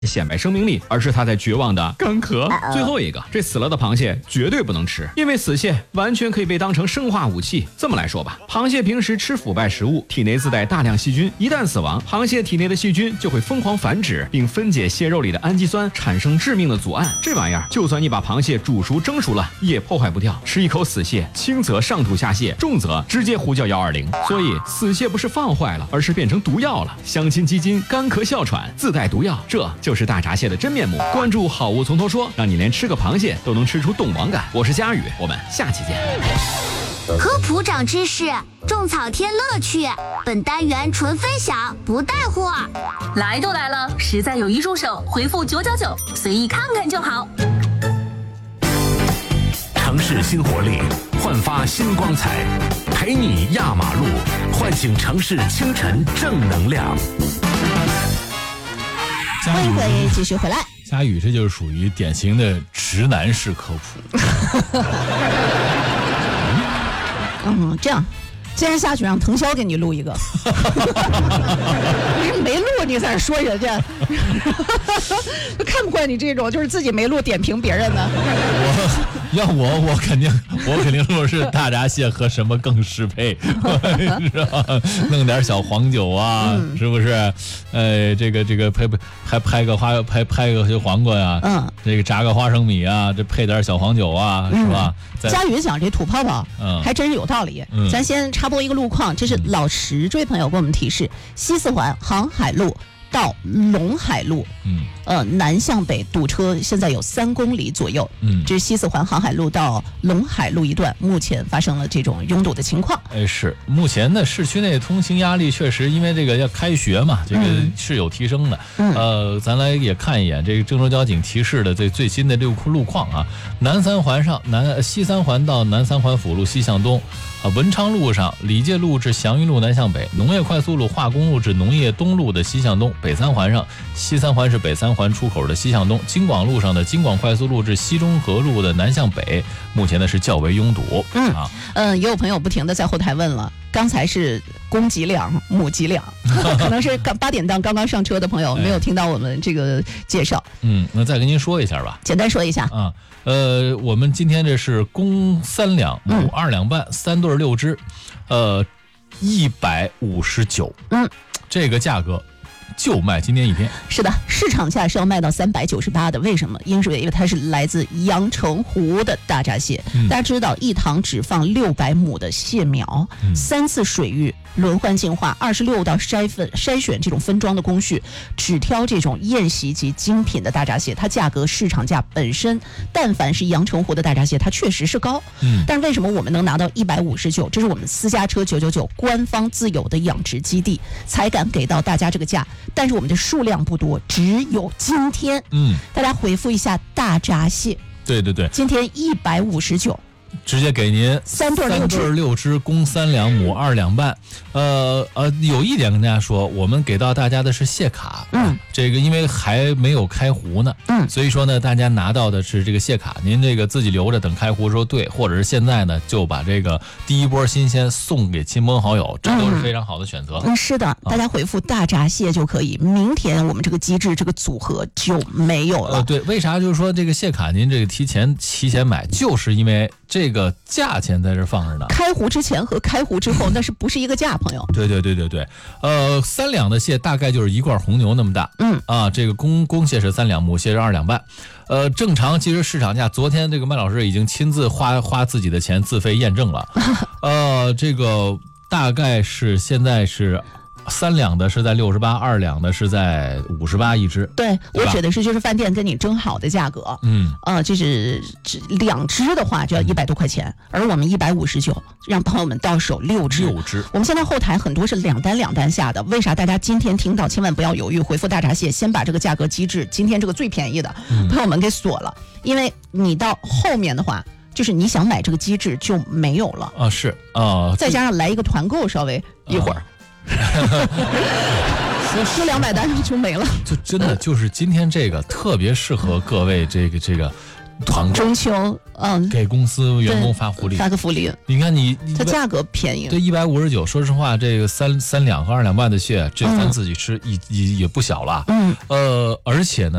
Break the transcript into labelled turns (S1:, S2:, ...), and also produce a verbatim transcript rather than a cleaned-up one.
S1: 显摆生命力，而是它在绝望的干咳。最后一个，这死了的螃蟹绝对不能吃，因为死蟹完全可以被当成生化武器。这么来说吧，螃蟹平时吃腐败食物，体内自带大量细菌，一旦死亡，螃蟹体内的细菌就会疯狂繁殖，并分解蟹肉里的氨基酸，产生致命的组胺。这玩意儿，就算你把螃蟹煮熟蒸熟了，也破坏不掉。吃一口死蟹，轻则上吐下泻，重则直接呼叫幺二零。所以死蟹不是放坏了，而是变成毒药了。相亲鸡精，干咳哮喘，自带毒药，这就。就是大闸蟹的真面目。关注好物从头说，让你连吃个螃蟹都能吃出动王感。我是佳宇，我们下期见。
S2: 科普长知识，种草添乐趣。本单元纯分享，不带货。
S3: 来都来了，实在有一入手，回复九九九，随意看看就好。
S4: 城市新活力，焕发新光彩，陪你压马路，唤醒城市清晨正能量。
S5: 欢迎各位继续回来。
S6: 佳宇这就是属于典型的直男式科普。
S5: 嗯，这样，今天下去让腾霄给你录一个。你没录，你在这说人家，看不惯你这种就是自己没录点评别人的。
S6: 我要我我肯定我肯定录是大闸蟹和什么更适配，是吧？弄点小黄酒啊，嗯、是不是？呃，这个这个拍拍拍个花拍拍个黄瓜呀、啊，嗯，这个炸个花生米啊，这配点小黄酒啊，嗯、是吧？
S5: 佳宇讲这吐泡泡，嗯，还真是有道理。嗯、咱先插播一个路况，这是老石这位朋友给我们提示：西四环航海路到陇海路，嗯，呃，南向北堵车，现在有三公里左右。嗯，这是西四环航海路到陇海路一段，目前发生了这种拥堵的情况。
S6: 哎，是目前的市区内通行压力确实，因为这个要开学嘛，这个是有提升的。嗯、呃，咱来也看一眼这个郑州交警提示的这最新的路路况啊，南三环上南西三环到南三环辅路西向东。啊，文昌路上李介路至祥云路南向北，农业快速路化工路至农业东路的西向东，北三环上西三环是北三环出口的西向东，京广路上的京广快速路至西中河路的南向北，目前呢是较为拥堵。
S5: 嗯啊，嗯，也有朋友不停的在后台问了，刚才是公几两，母几两，可能是刚八点档刚刚上车的朋友没有听到我们这个介绍。
S6: 嗯，那再跟您说一下吧，
S5: 简单说一下
S6: 啊。呃，我们今天这是公三两，母二两半，嗯、三对六只，呃，一百五十九。嗯，这个价格就卖今天一天。
S5: 是的，市场价是要卖到三百九十八的。为什么？因为因为它是来自阳澄湖的大闸蟹。嗯、大家知道，一塘只放六百亩的蟹苗，嗯、三次水域轮换净化，二十六道筛分筛选这种分装的工序，只挑这种宴席及精品的大闸蟹。它价格市场价本身，但凡是阳澄湖的大闸蟹，它确实是高。嗯，但是为什么我们能拿到一百五十九？这是我们私家车九九九官方自有的养殖基地才敢给到大家这个价。但是我们的数量不多，只有今天。嗯，大家回复一下大闸蟹。
S6: 对对对，
S5: 今天一百五十九。
S6: 直接给您
S5: 三对六只，
S6: 六只，公三两，母二两半。呃呃，有一点跟大家说，我们给到大家的是蟹卡，嗯，这个因为还没有开湖呢，嗯，所以说呢，大家拿到的是这个蟹卡，您这个自己留着，等开湖的时候兑，或者是现在呢，就把这个第一波新鲜送给亲朋好友，这都是非常好的选择。
S5: 嗯，是的，大家回复大闸蟹就可以。明天我们这个机制这个组合就没有了。
S6: 呃，对，为啥就是说这个蟹卡您这个提前提前买，就是因为这个价钱在这放着呢。
S5: 开湖之前和开湖之后，那是不是一个价，朋友？
S6: 对对对对对，呃，三两的蟹大概就是一罐红牛那么大。嗯啊，这个公公蟹是三两，母蟹是二两半。呃，正常其实市场价，昨天这个麦老师已经亲自花花自己的钱自费验证了。呃，这个大概是现在是。三两的是在六十八，二两的是在五十八一只。
S5: 对，我指的是就是饭店跟你争好的价格。嗯，呃，就是两只的话就要一百多块钱，而我们一百五十九，让朋友们到手六只。
S6: 六只。
S5: 我们现在后台很多是两单两单下的，为啥？大家今天听到千万不要犹豫，回复大闸蟹，先把这个价格机制，今天这个最便宜的、嗯、朋友们给锁了，因为你到后面的话。就是你想买这个机制就没有了
S6: 啊，是啊，
S5: 再加上来一个团购，稍微一会儿。啊说两百单就没了，
S6: 就真的就是今天这个特别适合各位这个这个团购
S5: 中秋，嗯，
S6: 给公司员工发福利，
S5: 发个福利。
S6: 你看你，
S5: 它价格便宜，
S6: 对，一百五十九。说实话，这个三三两和二两半的蟹，这三次去吃也也也不小了。
S5: 嗯，
S6: 呃，而且呢。